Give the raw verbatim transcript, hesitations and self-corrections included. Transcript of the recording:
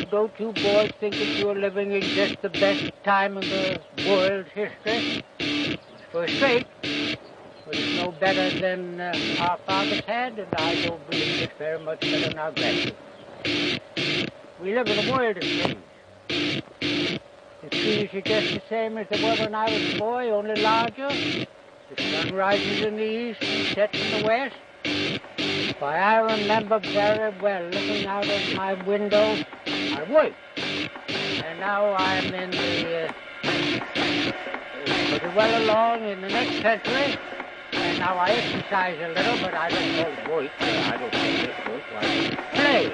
don't you boys think that you're living in just the best time in the world's history? First rate, but it's no better than uh, our fathers had, and I don't believe it's very much better than our grandfathers. We live in a world of things. The trees are just the same as they were when I was a boy, only larger. The sun rises in the east and sets in the west. Why, I remember very well looking out of my window. I worked, and now I'm in the uh, pretty well along in the next century. And now I exercise a little, but I don't call it work. I don't call it work. I play.